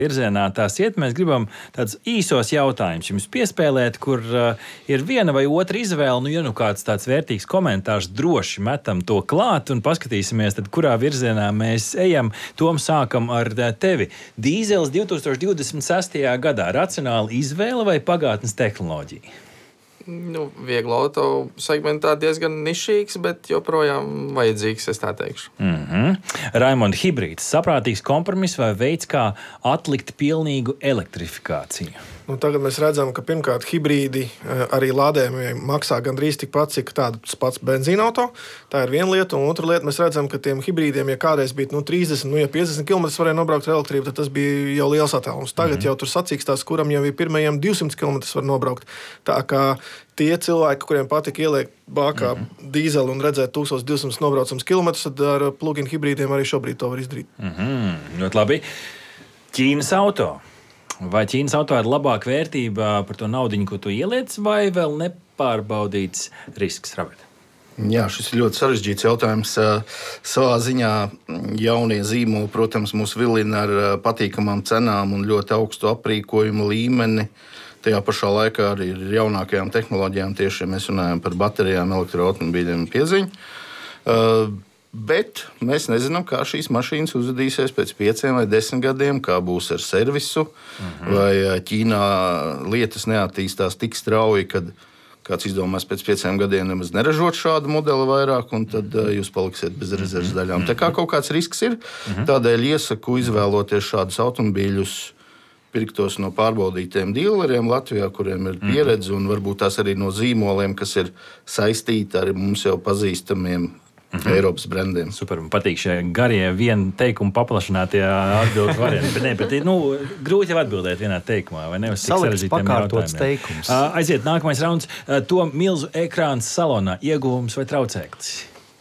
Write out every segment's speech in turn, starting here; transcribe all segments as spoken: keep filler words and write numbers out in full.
virzienā tās iet. Mēs gribam tādus īsos jautājumus jums piespēlēt, kur uh, ir viena vai otra izvēle. Nu, ja nu kāds tāds vērtīgs komentārs, droši metam to klāt un paskatīsimies, tad, kurā virzienā mēs ejam. Tom, sākam ar tevi. Dīzels divtūkstoš divdesmit sestajā gadā. Racionāla izvēle vai pagātnes tehnoloģija? Nu, viegli auto segmentā diezgan nišīgs, bet joprojām vajadzīgs, es tā teikšu. Mm-hmm. Raimond, hibrīds. Saprātīgs kompromiss vai veids, kā atlikt pilnīgu elektrifikāciju? Nu, tagad mēs redzam, ka pirmkārt hibrīdi arī lādējumiem maksā gandrīz tikpat, cik tāds pats benzīna auto. Tā ir viena lieta, un otra lieta mēs redzam, ka tiem hibrīdiem, ja kādreiz bija nu, trīsdesmit, nu, ja piecdesmit kilometrus varēja nobraukt ar elektrību, tad tas bija jau liels attālums. Tagad mm-hmm. jau tur sacīkstās, kuram jau ir pirmajiem divsimt kilometrus var nobraukt. Tā kā tie cilvēki, kuriem patika ieliekt bākā mm-hmm. dīzeli un redzēt tūkstoš divsimt nobraucams kilometrus, tad ar plug-in hibrīdiem arī šobrīd to var izdarīt. Mm-hmm. Ļoti labi. Ķīnas auto. Vai Ķīnas auto ir labāka vērtība par to naudiņu, ko tu ieliec, vai vēl nepārbaudīts risks, Robert? Jā, šis ir ļoti sarežģīts jautājums. Savā ziņā jaunie zīmoli, protams, mūs vilina ar patīkamām cenām un ļoti augstu aprīkojumu līmeni. Tajā pašā laikā arī ar jaunākajām tehnoloģijām, tieši ja mēs runājam par baterijām, elektroautomobīļiem un pieziņu. Bet mēs nezinām, kā šīs mašīnas uzvedīsies pēc pieciem vai desmit gadiem, kā būs ar servisu. Mhm. Vai Ķīnā lietas neattīstās tik strauji, kad kāds izdomās pēc pieciem gadiem nemaz neražot šādu modeli vairāk, un tad jūs paliksiet bez rezerves daļām. Tā kā kaut kāds risks ir, tādēļ iesaku izvēloties šādus automobīļus, pirktos no pārbaudītiem dīleriem Latvijā, kuriem ir pieredze, un varbūt tās arī no zīmoliem, kas ir saistīti ar mums jau pazīstamiem Mm-hmm. Eiropas brandiem. Super, man patīk šie garie viena teikuma paplašinātie atbildes varianti. Bet, ne, bet nu, grūti jau atbildēt vienā teikumā, vai ne? Salikts pakārtots teikums. Aiziet, nākamais rauns. To milzu ekrāns salonā. Ieguvums vai traucēklis?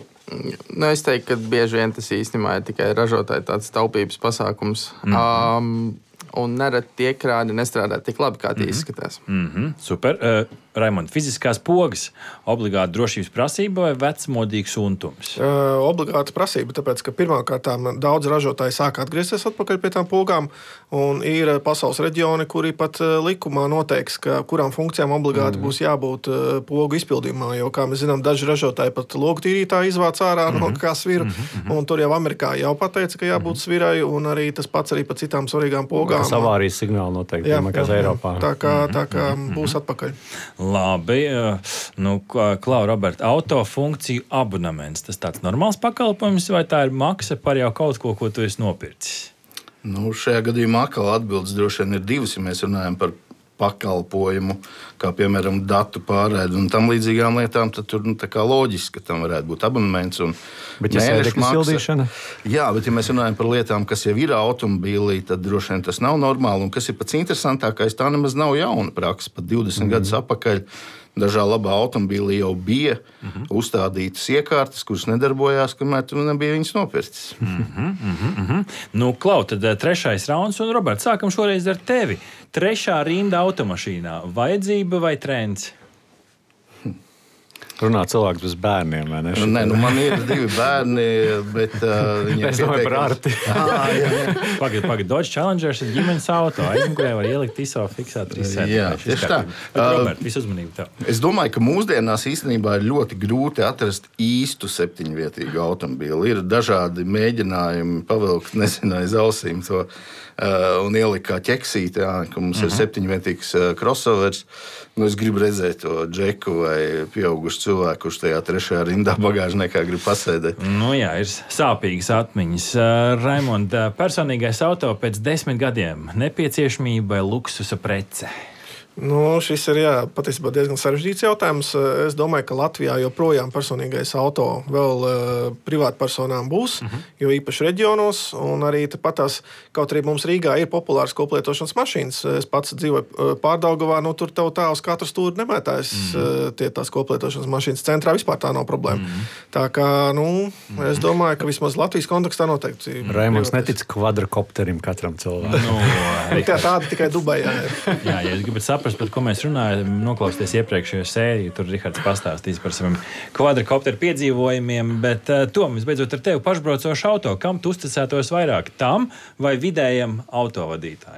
Nu, es teiktu, ka bieži vien tas īstenībā ir tikai ražotāji tāds taupības pasākums. Mm-hmm. Um, un nereti tie ekrāni nestrādā tik labi, kā tie mm-hmm. izskatās. Mm-hmm. Super. Uh, Raimond, fiziskās pogas obligāti drošības prasība vai vecmodīgs untums? Uh, obligāti prasība, tāpēc, ka pirmkārt daudz ražotāji sāk atgriezties atpakaļ pie tām pogām, un ir pasaules reģioni, kuri pat likumā noteiks, ka kurām funkcijām obligāti mm-hmm. būs jābūt pogu izpildījumā, jo, kā mēs zinām, daži ražotāji pat logu tīrītāji izvāc ārā mm-hmm. no kā sviru, mm-hmm. un tur jau Amerikā jau pateica, ka jābūt mm-hmm. svirai, un arī tas pats arī par citām svarīgām pogām. Tas avārijas signāli noteikti, pirmākās Eiropā. Tā kā, tā kā mm-hmm. būs atpakaļ. Labi, nu, Klau, Robert, auto funkciju abonements, tas tāds normāls pakalpojums vai tā ir maksa par jau kaut ko, ko tu esi nopircis? Nu, šajā gadījumā atkal atbildes droši vien ir divas, ja mēs runājam par pakalpojumu, kā piemēram datu pārraidi un tam līdzīgām lietām, tad tur nu, tā kā loģiski, ka tam varētu būt abonements un bet ja mēneša maksa. Jā, bet ja mēs runājam par lietām, kas jau ir automobīlī, tad droši vien tas nav normāli. Un kas ir pats interesantākais, tā nemaz nav jauna praksa. Pat divdesmit mm. gadus atpakaļ dažā labā automobīlī jau bija mm-hmm. uzstādītas iekārtas, kuras nedarbojās, kamēr tu nebija viņas nopircis. Mm-hmm, mm-hmm. Nu, Klau, tad trešais rauns, un Roberts, sākam šoreiz ar tevi. Trešā rinda automašīnā. Vajadzība vai trends? Runā cilvēks bez bērniem, vai ne? Nē, nu man ir divi bērni, bet uh, viņiem es domāju par Arti. Pagad, pagad, Dodge Challengers ir ģimenes auto, aizim, kurē var ielikt ISO fiksēt trīs sēdē. Jā, tieši tā. Bet, Robert, visu uzmanību tev. Es domāju, ka mūsdienās īstenībā ir ļoti grūti atrast īstu septiņvietīgu automobīlu. Ir dažādi mēģinājumi pavilkt, nezinu, aiz ausīm to uh, un ielikt kā ķeksīt, jā, ka mums uh-huh. ir septiņvietīgs uh, crossovers. Nu, es gribu redzēt to džeku vai pieaugušu cilvēku, kurš tajā trešajā rindā bagāžniekā grib pasēdēt. Nu jā, ir sāpīgas atmiņas. Raimond, personīgais auto pēc desmit gadiem - nepieciešamība vai luksusa prece? Nu, šis ir jā, patiesībā diezgan sarežģīts jautājums. Es domāju, ka Latvijā joprojām personīgais auto vēl uh, privātpersonām būs, uh-huh. jo īpaši reģionos, un arī patās, kaut arī mums Rīgā ir populāras koplietošanas mašīnas. Es pats dzīvoju uh, Pārdaugavā, nu tur tev tā uz katru stūri nemētājas uh-huh. uh, tie tās koplietošanas mašīnas. Centrā vispār tā nav problēma. Uh-huh. Tā kā, nu, uh-huh. es domāju, ka vismaz Latvijas kontekstā noteikti. Raimonds netic kvadrokopterim katram cilvēkam. Nu, tā tāda tikai Dubajā ir. Jā, ja jūs gribat saprast, saprast, par ko mēs runājam, noklausties iepriekšējo sēriju. Tur Rihards pastāstīs par saviem kvadrikopteru piedzīvojumiem, bet uh, Tom, visbeidzot ar tevi pašbraucošu auto, kam tu uzticētos vairāk, tam vai vidējam autovadītājam?